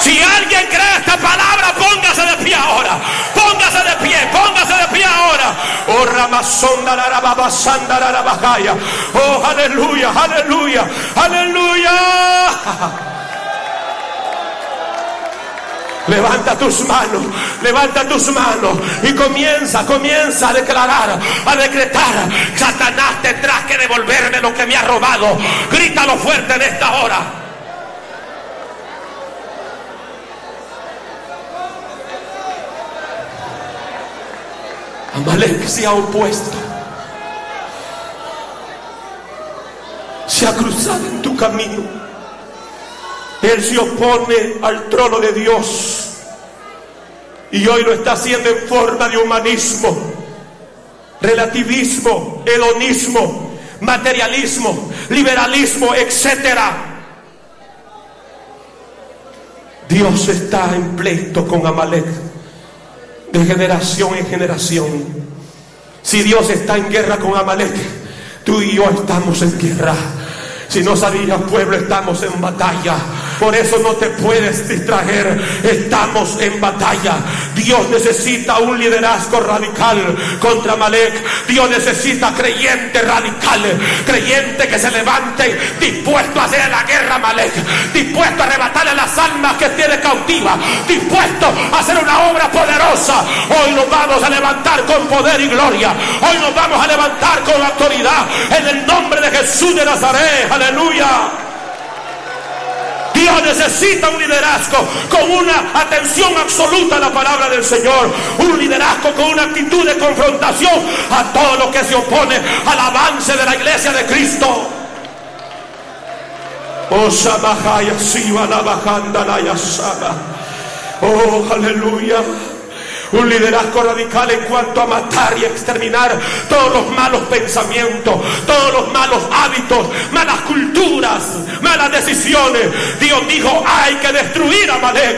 Si alguien cree esta palabra, póngase de pie ahora. Póngase de pie ahora. Oh, Ramasonda la Rababasanda la Rabajaya. Oh, aleluya, aleluya, aleluya. Levanta tus manos y comienza a declarar, a decretar: Satanás, tendrás que devolverme lo que me ha robado. Grítalo fuerte en esta hora. Amalek se ha opuesto, se ha cruzado en tu camino. Él se opone al trono de Dios y hoy lo está haciendo en forma de humanismo, relativismo, hedonismo, materialismo, liberalismo, etcétera. Dios está en pleito con Amalek de generación en generación. Si Dios está en guerra con Amalek, tú y yo estamos en guerra. Si no sabías, pueblo, estamos en batalla. Por eso no te puedes distraer. Estamos en batalla. Dios necesita un liderazgo radical contra Amalek. Dios necesita creyentes radicales, creyentes que se levanten dispuestos a hacer la guerra a Amalek, dispuestos a arrebatarle las almas que tiene cautivas, dispuestos a hacer una obra poderosa. Hoy nos vamos a levantar con poder y gloria. Hoy nos vamos a levantar con autoridad en el nombre de Jesús de Nazaret. Aleluya. Dios necesita un liderazgo con una atención absoluta a la palabra del Señor, un liderazgo con una actitud de confrontación a todo lo que se opone al avance de la iglesia de Cristo. Oh, aleluya. Un liderazgo radical en cuanto a matar y exterminar todos los malos pensamientos, todos los malos hábitos, malas culturas, malas decisiones. Dios dijo: hay que destruir a Amalek.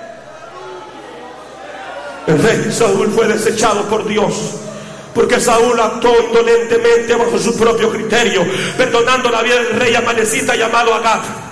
El rey Saúl fue desechado por Dios, porque Saúl actuó indolentemente bajo su propio criterio, perdonando la vida del rey amalecita llamado Agag.